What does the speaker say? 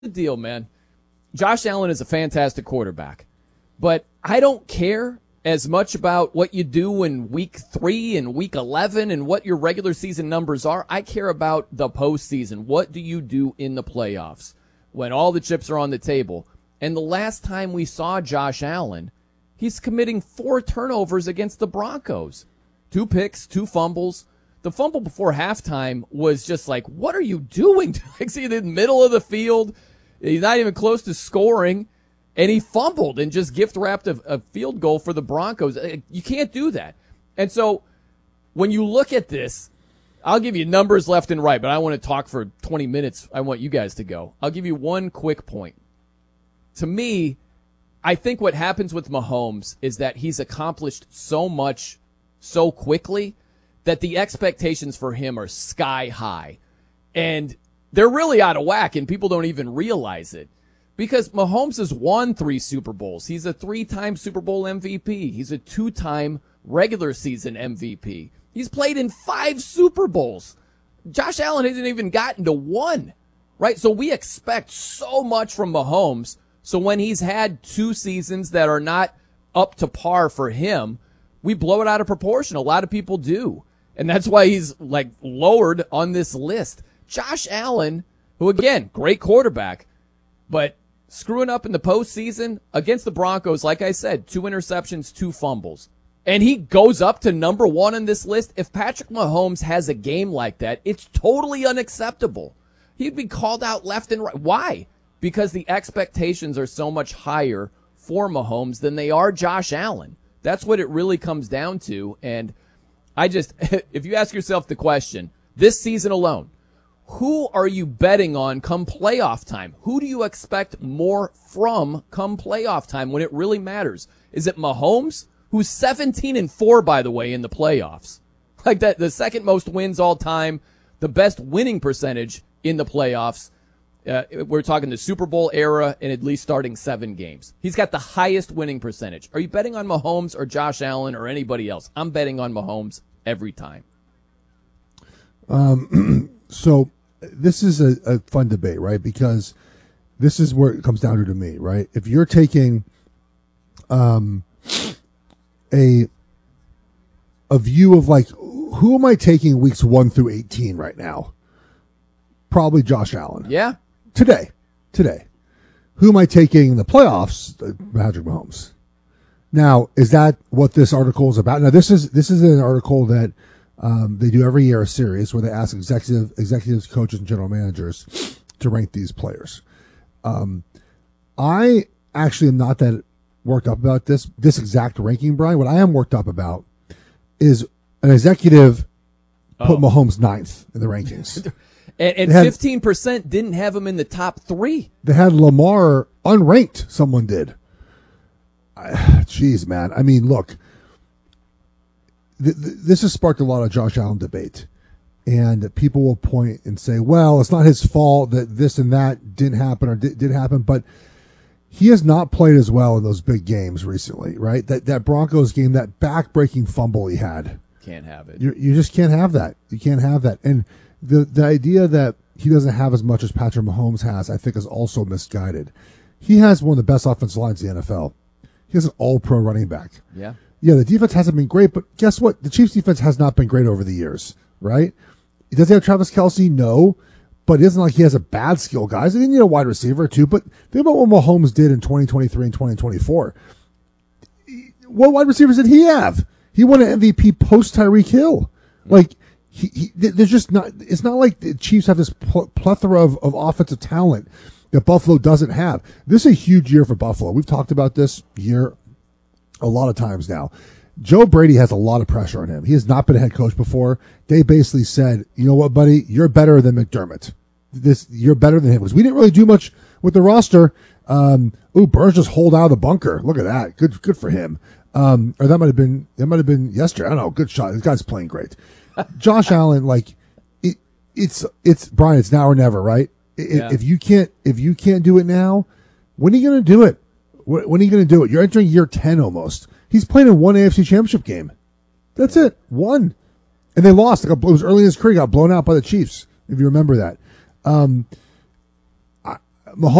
the deal, man. Josh Allen is a fantastic quarterback, but I don't care as much about what you do in week 3 and week 11 and what your regular season numbers are. I care about the postseason. What do you do in the playoffs when all the chips are on the table? And the last time we saw Josh Allen, he's committing 4 turnovers against the Broncos. 2 picks, 2 fumbles. The fumble before halftime was just like, what are you doing? Like, see, in the middle of the field, he's not even close to scoring, and he fumbled and just gift-wrapped a field goal for the Broncos. You can't do that. And so when you look at this, I'll give you numbers left and right, but I want to talk for 20 minutes. I want you guys to go. I'll give you one quick point. To me, I think what happens with Mahomes is that he's accomplished so much so quickly that the expectations for him are sky high. And they're really out of whack, and people don't even realize it. Because Mahomes has won 3 Super Bowls. He's a 3-time Super Bowl MVP. He's a 2-time regular season MVP. He's played in 5 Super Bowls. Josh Allen hasn't even gotten to 1, right? So we expect so much from Mahomes. So when he's had 2 seasons that are not up to par for him, we blow it out of proportion. A lot of people do. And that's why he's like lowered on this list. Josh Allen, who again, great quarterback, but screwing up in the postseason against the Broncos, like I said, 2 interceptions, 2 fumbles. And he goes up to number 1 on this list. If Patrick Mahomes has a game like that, it's totally unacceptable. He'd be called out left and right. Why? Because the expectations are so much higher for Mahomes than they are Josh Allen. That's what it really comes down to. And I just, if you ask yourself the question, this season alone, who are you betting on come playoff time? Who do you expect more from come playoff time when it really matters? Is it Mahomes, who's 17-4, by the way, in the playoffs? Like that, the second most wins all time, the best winning percentage in the playoffs. We're talking the Super Bowl era and at least starting 7 games. He's got the highest winning percentage. Are you betting on Mahomes or Josh Allen or anybody else? I'm betting on Mahomes every time. So this is a fun debate, right? Because this is where it comes down to me, right? If you're taking a view of like, who am I taking weeks 1 through 18 right now? Probably Josh Allen. Yeah. Today. Who am I taking in the playoffs? Patrick Mahomes. Now, is that what this article is about? Now, this is an article that they do every year, a series where they ask executives, coaches, and general managers to rank these players. I actually am not that worked up about this exact ranking, Brian. What I am worked up about is an executive put Mahomes 9th in the rankings. And 15% didn't have him in the top 3. They had Lamar unranked. Someone did. Jeez, man. I mean, look, this has sparked a lot of Josh Allen debate. And people will point and say, well, it's not his fault that this and that didn't happen or did happen. But he has not played as well in those big games recently, right? That Broncos game, that back-breaking fumble he had. Can't have it. You just can't have that. You can't have that. And the idea that he doesn't have as much as Patrick Mahomes has, I think, is also misguided. He has one of the best offensive lines in the NFL. He has an all-pro running back. Yeah. Yeah, the defense hasn't been great, but guess what? The Chiefs' defense has not been great over the years, right? Does he have Travis Kelce? No. But it isn't like he has a bad skill, guys. They need a wide receiver, too. But think about what Mahomes did in 2023 and 2024. What wide receivers did he have? He won an MVP post-Tyreek Hill. Like, there's just not, it's not like the Chiefs have this plethora of offensive talent that Buffalo doesn't have. This is a huge year for Buffalo. We've talked about this year a lot of times now. Joe Brady has a lot of pressure on him. He has not been a head coach before. They basically said, you know what, buddy, you're better than McDermott. You're better than him. Because we didn't really do much with the roster. Burns just holed out of the bunker. Look at that. Good for him. Or that might have been yesterday. I don't know. Good shot. This guy's playing great. Josh Allen, like it's Brian. It's now or never, right? Yeah. If you can't do it now, when are you going to do it? When are you going to do it? You're entering year 10 almost. He's playing in 1 AFC Championship game. That's it. 1, and they lost. It was early in his career. Got blown out by the Chiefs. If you remember that. Mahomes